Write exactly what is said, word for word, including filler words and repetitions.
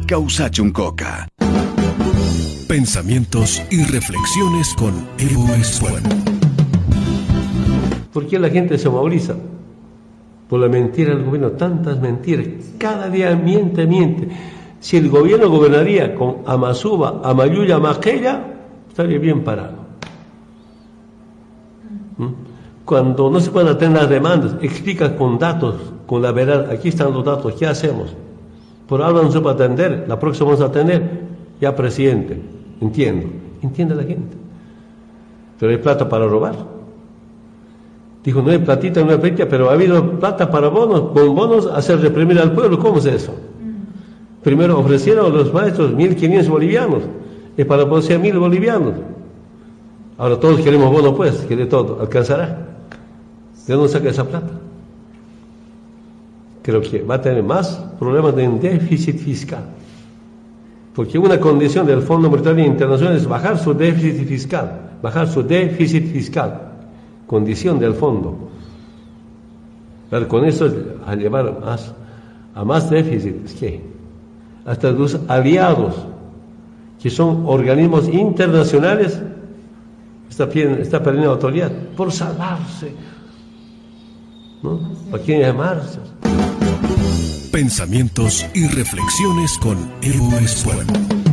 Causachuncoca. Pensamientos y reflexiones con Evo Espuan. ¿Por qué la gente se moviliza? Por la mentira del gobierno, tantas mentiras. Cada día miente, miente. Si el gobierno gobernaría con Amasuba, Amayuya, Maquella, estaría bien parado. ¿Mm? Cuando no se pueden atender las demandas, explica con datos, con la verdad, aquí están los datos, ¿qué hacemos? Por ahora no se puede atender, la próxima vamos a atender, ya presidente, entiendo, entiende la gente. Pero hay plata para robar. Dijo, no hay platita, no hay platita, pero ha habido plata para bonos, con bonos hacer reprimir al pueblo, ¿cómo es eso? Primero ofrecieron a los maestros mil quinientos bolivianos, y para poder mil bolivianos. Ahora todos queremos bonos, pues, quiere todo, ¿alcanzará? ¿De dónde saca esa plata? Creo que va a tener más problemas de déficit fiscal. Porque una condición del Fondo Monetario Internacional es bajar su déficit fiscal, bajar su déficit fiscal, condición del fondo. Pero con eso, a llevar más, a más déficit, es que hasta los aliados, que son organismos internacionales, está, está perdiendo autoridad por salvarse, ¿no? ¿Para quién llamarse? Pensamientos y reflexiones con Evo Espuan.